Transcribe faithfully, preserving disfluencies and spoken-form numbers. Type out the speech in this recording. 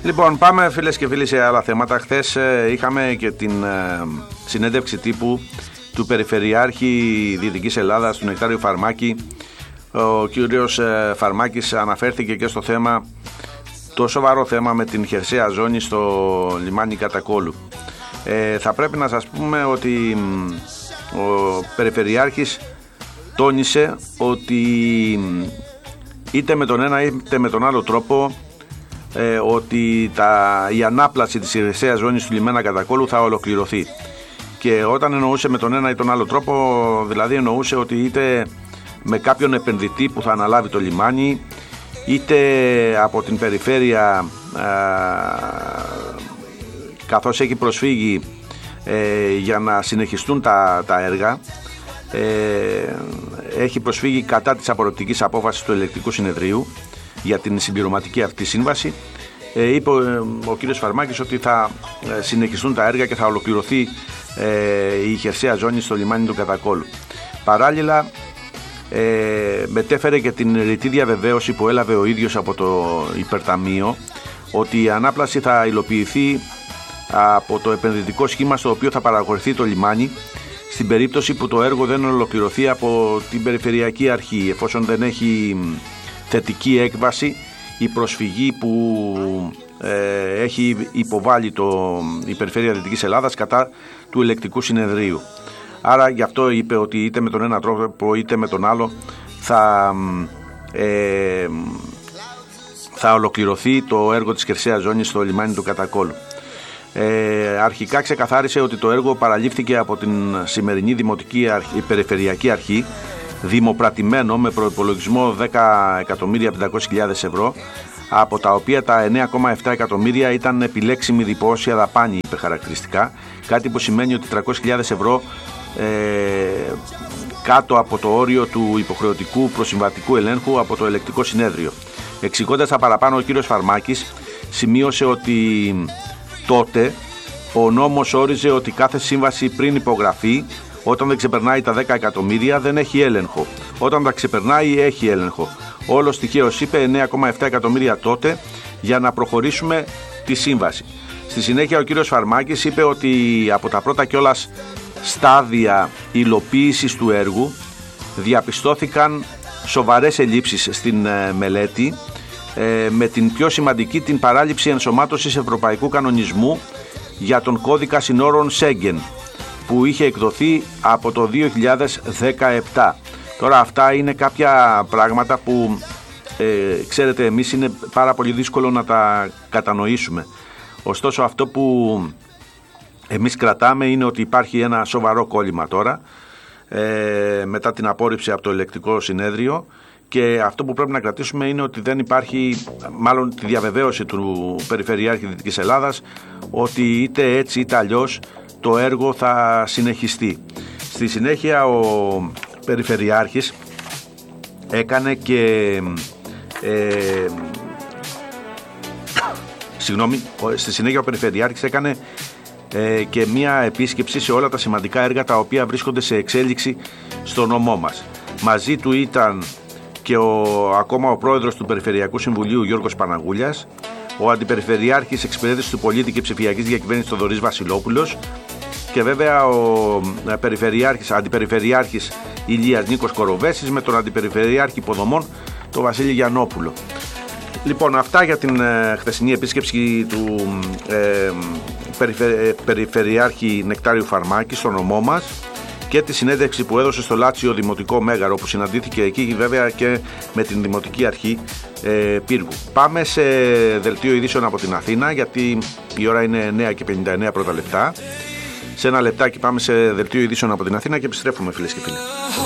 Λοιπόν, πάμε φίλες και φίλοι σε άλλα θέματα. Χθες ε, είχαμε και την ε, συνέντευξη τύπου του Περιφερειάρχη Δυτικής Ελλάδας, του Νεκτάριου Φαρμάκη. Ο κύριος ε, Φαρμάκης αναφέρθηκε και στο θέμα, το σοβαρό θέμα με την χερσαία ζώνη στο λιμάνι Κατακόλου. Ε, θα πρέπει να σας πούμε ότι ο Περιφερειάρχης τόνισε ότι είτε με τον ένα είτε με τον άλλο τρόπο ε, ότι τα, η ανάπλαση της χερσαίας ζώνης του λιμένα Κατακόλου θα ολοκληρωθεί. Και όταν εννοούσε με τον ένα ή τον άλλο τρόπο, δηλαδή εννοούσε ότι είτε με κάποιον επενδυτή που θα αναλάβει το λιμάνι, είτε από την περιφέρεια, α, καθώς έχει προσφύγει ε, για να συνεχιστούν τα, τα έργα, ε, έχει προσφύγει κατά της απορριπτικής απόφασης του Ελεκτικού Συνεδρίου για την συμπληρωματική αυτή σύμβαση. Ε, είπε ο, ο κύριος Φαρμάκης ότι θα ε, συνεχιστούν τα έργα και θα ολοκληρωθεί ε, η χερσαία ζώνη στο λιμάνι του Κατακόλου. Παράλληλα, ε, μετέφερε και την ρητή διαβεβαίωση που έλαβε ο ίδιος από το υπερταμείο ότι η ανάπλαση θα υλοποιηθεί από το επενδυτικό σχήμα στο οποίο θα παραχωρηθεί το λιμάνι στην περίπτωση που το έργο δεν ολοκληρωθεί από την Περιφερειακή Αρχή, εφόσον δεν έχει θετική έκβαση η προσφυγή που ε, έχει υποβάλει το, η Περιφέρεια Δυτικής Ελλάδας κατά του Ελεκτικού Συνεδρίου. Άρα γι' αυτό είπε ότι είτε με τον ένα τρόπο είτε με τον άλλο θα, ε, θα ολοκληρωθεί το έργο της χερσαίας ζώνης στο λιμάνι του Κατακόλου. Ε, αρχικά ξεκαθάρισε ότι το έργο παραλήφθηκε από την σημερινή Δημοτική Αρχή, Περιφερειακή Αρχή, δημοπρατημένο με προϋπολογισμό δέκα εκατομμύρια πεντακόσιες χιλιάδες ευρώ, από τα οποία τα εννέα κόμμα επτά εκατομμύρια ήταν επιλέξιμη δημόσια δαπάνη, είπε χαρακτηριστικά, κάτι που σημαίνει ότι τριακόσιες χιλιάδες ευρώ ε, κάτω από το όριο του υποχρεωτικού προσυμβατικού ελέγχου από το Ελεκτικό Συνέδριο. Εξηγώντας τα παραπάνω, ο κύριος Φαρμάκης σημείωσε ότι τότε ο νόμος όριζε ότι κάθε σύμβαση πριν υπογραφεί, όταν δεν ξεπερνάει τα δέκα εκατομμύρια, δεν έχει έλεγχο. Όταν τα ξεπερνάει, έχει έλεγχο. Όλος τυχαίως, είπε, εννέα κόμμα επτά εκατομμύρια τότε για να προχωρήσουμε τη σύμβαση. Στη συνέχεια ο κύριος Φαρμάκης είπε ότι από τα πρώτα κιόλας στάδια υλοποίησης του έργου διαπιστώθηκαν σοβαρές ελλείψεις στην ε, μελέτη, ε, με την πιο σημαντική την παράληψη ενσωμάτωσης ευρωπαϊκού κανονισμού για τον κώδικα συνόρων Σέγγεν, που είχε εκδοθεί από το δύο χιλιάδες δεκαεπτά. Τώρα αυτά είναι κάποια πράγματα που ε, ξέρετε, εμείς είναι πάρα πολύ δύσκολο να τα κατανοήσουμε. Ωστόσο αυτό που εμείς κρατάμε είναι ότι υπάρχει ένα σοβαρό κόλλημα τώρα ε, μετά την απόρριψη από το Ελεκτικό Συνέδριο, και αυτό που πρέπει να κρατήσουμε είναι ότι δεν υπάρχει, μάλλον τη διαβεβαίωση του Περιφερειάρχη Δυτικής Ελλάδας, ότι είτε έτσι είτε αλλιώς το έργο θα συνεχιστεί. Στη συνέχεια ο Περιφερειάρχης έκανε και ε, συγγνώμη, στη συνέχεια ο Περιφερειάρχης έκανε ε, και μία επίσκεψη σε όλα τα σημαντικά έργα τα οποία βρίσκονται σε εξέλιξη στο νομό μας. Μαζί του ήταν και ο, ακόμα ο πρόεδρος του Περιφερειακού Συμβουλίου Γιώργος Παναγούλιας, ο Αντιπεριφερειάρχης Εξυπηρέτησης του Πολίτη και Ψηφιακής Διακυβέρνησης Θοδωρής Βασιλόπουλος και βέβαια ο Περιφερειάρχης, Αντιπεριφερειάρχης Ηλίας Νίκος Κοροβέσης με τον Αντιπεριφερειάρχη Υποδομών τον Βασίλη Γιαννόπουλο. Λοιπόν, αυτά για την ε, χθεσινή επίσκεψη του ε, περιφε, Περιφερειάρχη Νεκτάριου Φαρμάκη στο νομό μας και τη συνέντευξη που έδωσε στο Λάτσιο Δημοτικό Μέγαρο, που συναντήθηκε εκεί βέβαια και με την Δημοτική Αρχή ε, Πύργου. Πάμε σε δελτίο ειδήσεων από την Αθήνα, γιατί η ώρα είναι εννέα και πενήντα εννέα πρώτα λεπτά. Σε ένα λεπτάκι πάμε σε δελτίο ειδήσεων από την Αθήνα και επιστρέφουμε, φίλες και φίλοι.